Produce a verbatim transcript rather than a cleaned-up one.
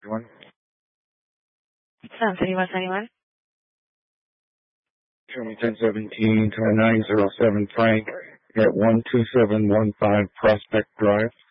One. Sound thirty-one seventy-one. Show me ten seventeen to nine zero seven Frank at one two seven one five Prospect Drive.